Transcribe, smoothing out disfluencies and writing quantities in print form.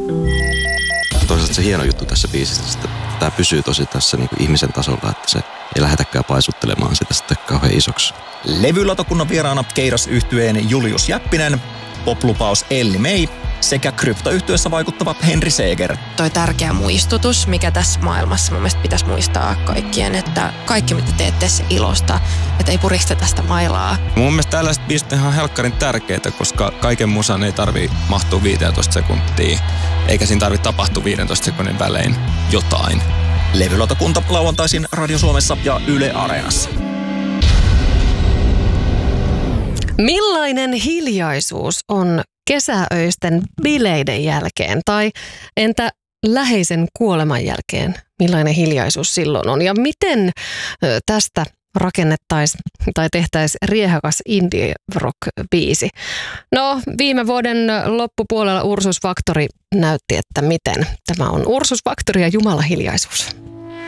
Toisaalta se hieno juttu tässä biisissä, että tämä pysyy tosi tässä niin kuin ihmisen tasolla, että se ei lähdetäkään paisuttelemaan sitä sitten kauhean isoksi. Levylautakunnan vieraana Keiras-yhtyeen Julius Jäppinen, poplupaus Elli May sekä kryptoyhtyessä vaikuttava Henri Seeger. Toi tärkeä muistutus, mikä tässä maailmassa mun mielestä pitäisi muistaa kaikkien, että kaikki mitä teette se ilosta, että ei puristeta sitä mailaa. Mun mielestä tällaiset biisit on ihan helkkarin tärkeitä, koska kaiken musan ei tarvitse mahtua 15 sekuntia, eikä siinä tarvitse tapahtua 15 sekunnin välein jotain. Levylautakunta lauantaisin Radio Suomessa ja Yle Areenassa. Millainen hiljaisuus on kesäöisten bileiden jälkeen tai entä läheisen kuoleman jälkeen? Millainen hiljaisuus silloin on ja miten tästä rakennettaisiin tai tehtäisiin riehakas indie rock-biisi? No, viime vuoden loppupuolella Ursus Factory näytti, että miten. Tämä on Ursus Factory ja Jumala hiljaisuus.